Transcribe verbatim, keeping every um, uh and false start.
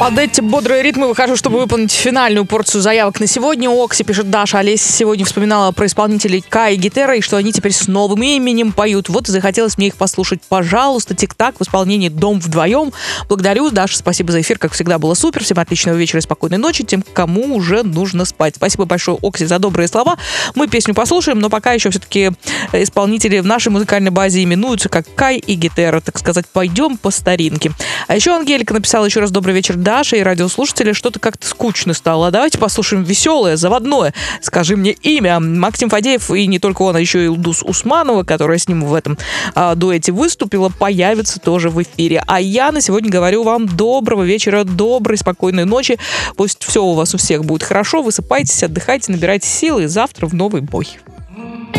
Под эти бодрые ритмы выхожу, чтобы выполнить финальную порцию заявок на сегодня. Окси пишет: Даша, Олеся сегодня вспоминала про исполнителей Кай и Гетера, и что они теперь с новым именем поют. Вот и захотелось мне их послушать. Пожалуйста, тик-так в исполнении «Дом вдвоем». Благодарю, Даша, спасибо за эфир, как всегда было супер. Всем отличного вечера и спокойной ночи тем, кому уже нужно спать. Спасибо большое, Окси, за добрые слова. Мы песню послушаем, но пока еще все-таки исполнители в нашей музыкальной базе именуются как Кай и Гетера. Так сказать, пойдем по старинке. А еще Ангелика написала еще раз: добрый вечер, Даша и радиослушатели. Что-то как-то скучно стало. Давайте послушаем веселое, заводное. Скажи мне имя. Максим Фадеев, и не только он, а еще и Илдус Усманова, которая с ним в этом а, дуэте выступила, появится тоже в эфире. А я на сегодня говорю вам доброго вечера, доброй, спокойной ночи. Пусть все у вас у всех будет хорошо. Высыпайтесь, отдыхайте, набирайте силы. И завтра в новый бой.